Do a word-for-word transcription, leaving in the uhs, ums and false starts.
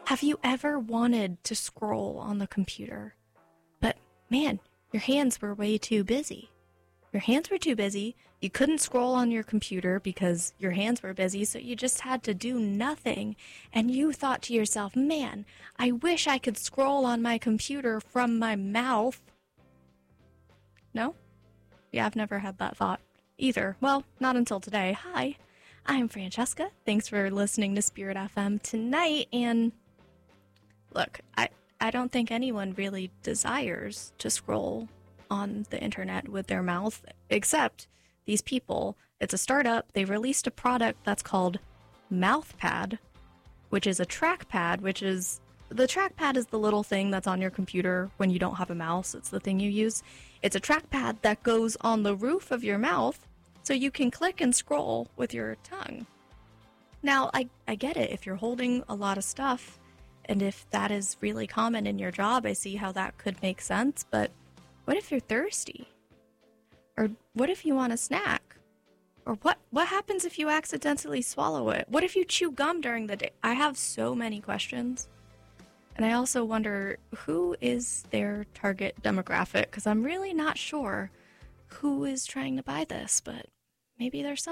Have you ever wanted to scroll on the computer, but man, your hands were way too busy? Your hands were too busy. You couldn't scroll on your computer because your hands were busy, so you just had to do nothing. And you thought to yourself, man, I wish I could scroll on my computer from my mouth. No? Yeah, I've never had that thought either. Well, not until today. Hi, I'm Francesca. Thanks for listening to Spirit F M tonight. And look, I, I don't think anyone really desires to scroll on the internet with their mouth, except these people. It's a startup. They released a product that's called MouthPad, which is a trackpad, which is, the trackpad is the little thing that's on your computer when you don't have a mouse. It's the thing you use. It's a trackpad that goes on the roof of your mouth so you can click and scroll with your tongue. Now, I, I get it. If you're holding a lot of stuff, and if that is really common in your job, I see how that could make sense, but what if you're thirsty? Or what if you want a snack? Or what, what happens if you accidentally swallow it? What if you chew gum during the day? I have so many questions. And I also wonder, who is their target demographic? Because I'm really not sure who is trying to buy this, but maybe there's some.